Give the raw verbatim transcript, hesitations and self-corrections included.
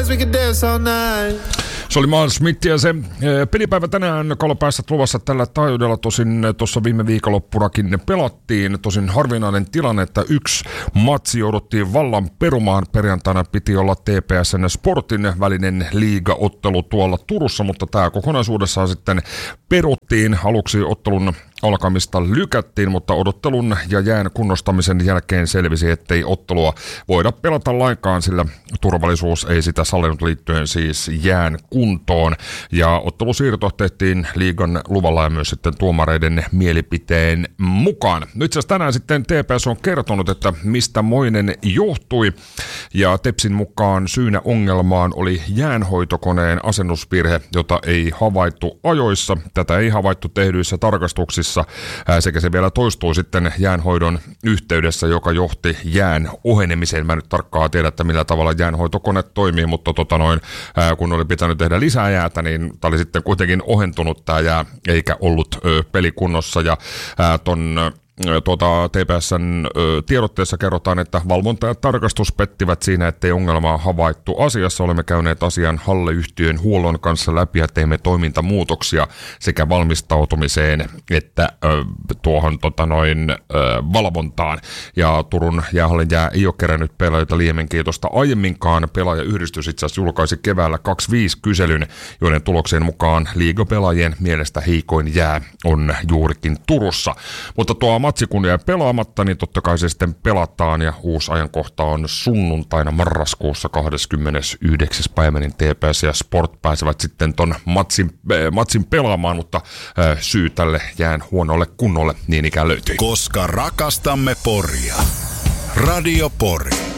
Se oli Miles Smith ja se pelipäivä tänään Kalopäässä luvassa tällä taajuudella. Tosin tuossa viime viikonloppunakin ne pelattiin. Tosin harvinainen tilanne, että yksi matsi jouduttiin vallan perumaan. Perjantaina piti olla T P S:n Sportin välinen liigaottelu tuolla Turussa, mutta tämä kokonaisuudessaan sitten peruttiin. Aluksi ottelun alkamista lykättiin, mutta odottelun ja jään kunnostamisen jälkeen selvisi, ettei ottelua voida pelata lainkaan, sillä turvallisuus ei sitä sallinut liittyen siis jään kuntoon. Ja ottelusiirto tehtiin liigan luvalla ja myös sitten tuomareiden mielipiteen mukaan. Nyt itse asiassa tänään sitten T P S on kertonut, että mistä moinen johtui, ja Tepsin mukaan syynä ongelmaan oli jäänhoitokoneen asennusvirhe, jota ei havaittu ajoissa. Tätä ei havaittu tehdyissä tarkastuksissa sekä se vielä toistui sitten jäänhoidon yhteydessä, joka johti jään ohenemiseen. Mä nyt tarkkaan tiedä, että millä tavalla jäänhoitokone toimii, mutta tota noin, ää, kun oli pitänyt tehdä lisää jäätä, niin tämä oli sitten kuitenkin ohentunut tämä jää, eikä ollut ö, pelikunnossa. Ja ää, ton Tuota, T P S:n ö, tiedotteessa kerrotaan, että valvonta ja tarkastus pettivät siinä, ettei ongelmaa havaittu asiassa. Olemme käyneet asian Halle-yhtiön huollon kanssa läpi ja teemme toimintamuutoksia sekä valmistautumiseen että ö, tuohon tota noin, ö, valvontaan. Ja Turun jäähallin jää ei ole kerännyt pelaajia liemenkiitosta aiemminkaan. Pelaajayhdistys itse asiassa julkaisi keväällä kaksikymmentäviisi kyselyn, joiden tuloksien mukaan liigapelaajien mielestä heikoin jää on juurikin Turussa. Mutta tuo matsi kun jää pelaamatta, niin totta kai se sitten pelataan, ja uusi ajankohta on sunnuntaina marraskuussa kahdeskymmenesyhdeksäs päivä, niin T P S ja Sport pääsevät sitten ton matsin, äh, matsin pelaamaan, mutta äh, syy tälle jään huonolle kunnolle niin ikään löytyi. Koska rakastamme Poria. Radio Pori.